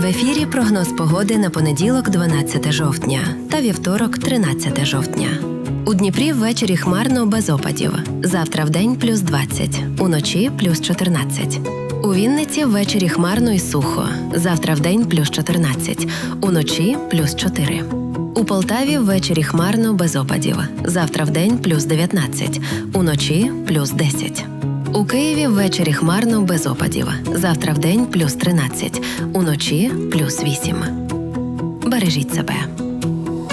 ефірі прогноз погоди на понеділок 12 жовтня та вівторок 13 жовтня. У Дніпрі ввечері хмарно без опадів. Завтра вдень плюс 20, уночі плюс 14. У Вінниці ввечері хмарно і сухо. Завтра вдень плюс 14, уночі плюс 4. У Полтаві ввечері хмарно без опадів. Завтра вдень плюс 19, уночі плюс 10. У Києві ввечері хмарно без опадів. Завтра вдень плюс 13, уночі плюс 8. Бережіть себе.